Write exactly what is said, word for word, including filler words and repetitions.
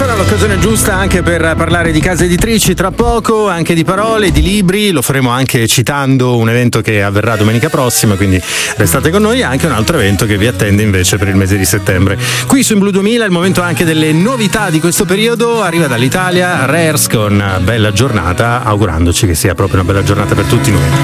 Allora, l'occasione giusta anche per parlare di case editrici tra poco, anche di parole, di libri. Lo faremo anche citando un evento che avverrà domenica prossima, quindi restate con noi. Anche un altro evento che vi attende invece per il mese di settembre. Qui su In Blu duemila, il momento anche delle novità di questo periodo. Arriva dall'Italia Rares con Bella Giornata, augurandoci che sia proprio una bella giornata per tutti noi.